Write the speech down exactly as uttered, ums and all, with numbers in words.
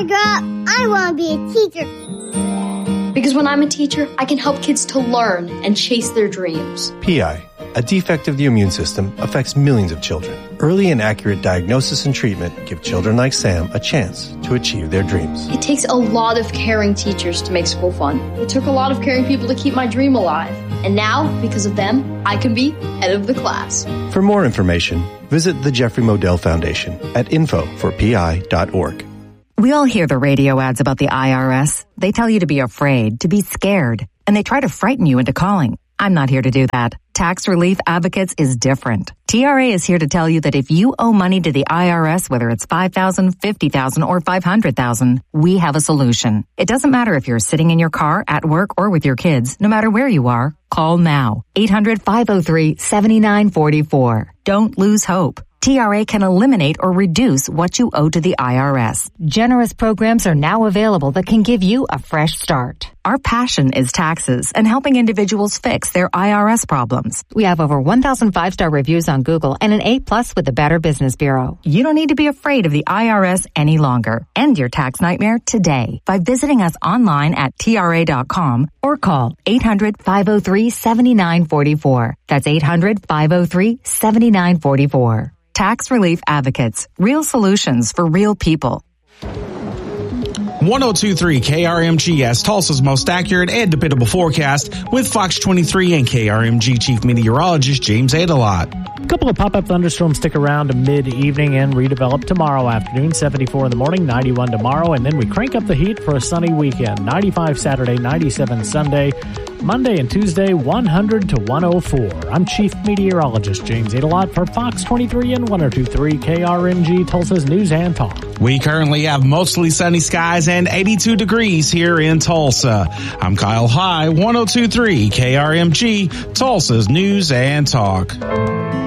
I grow up, I want to be a teacher. Because when I'm a teacher, I can help kids to learn and chase their dreams. P I, a defect of the immune system, affects millions of children. Early and accurate diagnosis and treatment give children like Sam a chance to achieve their dreams. It takes a lot of caring teachers to make school fun. It took a lot of caring people to keep my dream alive. And now, because of them, I can be head of the class. For more information, visit the Jeffrey Modell Foundation at info for p i dot org. We all hear the radio ads about the I R S. They tell you to be afraid, to be scared, and they try to frighten you into calling. I'm not here to do that. Tax Relief Advocates is different. T R A is here to tell you that if you owe money to the I R S, whether it's five thousand dollars, fifty thousand dollars, or five hundred thousand dollars, we have a solution. It doesn't matter if you're sitting in your car, at work, or with your kids. No matter where you are, call now. eight hundred, five oh three, seven nine four four. Don't lose hope. T R A can eliminate or reduce what you owe to the I R S. Generous programs are now available that can give you a fresh start. Our passion is taxes and helping individuals fix their I R S problems. We have over one thousand five-star reviews on Google and an A plus with the Better Business Bureau. You don't need to be afraid of the I R S any longer. End your tax nightmare today by visiting us online at T R A dot com or call eight hundred, five oh three, seven nine four four. That's eight hundred, five oh three, seven nine four four. Tax Relief Advocates. Real solutions for real people. one oh two point three K R M G S, Tulsa's most accurate and dependable forecast with Fox twenty-three and K R M G Chief Meteorologist James Adelot. A couple of pop-up thunderstorms stick around to mid-evening and redevelop tomorrow afternoon. seventy-four in the morning, ninety-one tomorrow, and then we crank up the heat for a sunny weekend. ninety-five Saturday, ninety-seven Sunday. Monday and Tuesday, one hundred to one oh four. I'm Chief Meteorologist James Adelot for Fox twenty-three and one oh two point three K R M G, Tulsa's News and Talk. We currently have mostly sunny skies and eighty-two degrees here in Tulsa. I'm Kyle High, one oh two point three K R M G, Tulsa's News and Talk.